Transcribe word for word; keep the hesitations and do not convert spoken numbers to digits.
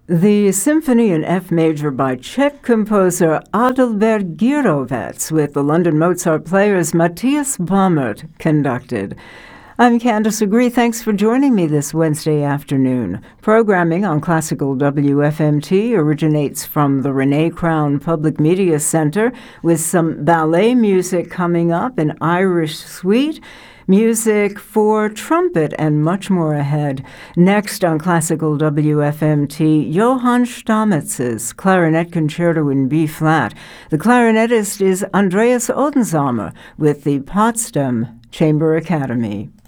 The Symphony in F major by Czech composer Adalbert Gyrowetz with the London Mozart Players Matthias Baumert conducted. I'm Candace Agree. Thanks for joining me this Wednesday afternoon. Programming on Classical W F M T originates from the Renee Crown Public Media Center with some ballet music coming up, an Irish suite, music for trumpet, and much more ahead. Next on Classical W F M T, Johann Stamitz's Clarinet Concerto in B-flat. The clarinetist is Andreas Odensamer with the Potsdam Chamber Academy.